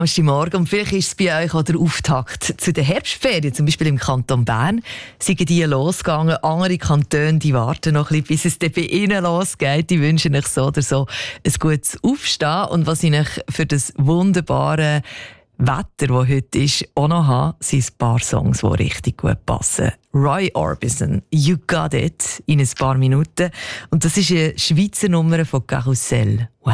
Morgen. Und vielleicht ist es bei euch auch der Auftakt zu den Herbstferien, zum Beispiel im Kanton Bern. Sind die losgegangen, andere Kantone die warten noch ein bisschen, bis es dann bei ihnen losgeht. Die wünschen euch so oder so ein gutes Aufstehen. Und was ich euch für das wunderbare Wetter, das heute ist, auch noch habe, sind ein paar Songs, die richtig gut passen. Roy Orbison, You Got It, in ein paar Minuten. Und das ist eine Schweizer Nummer von Carousel.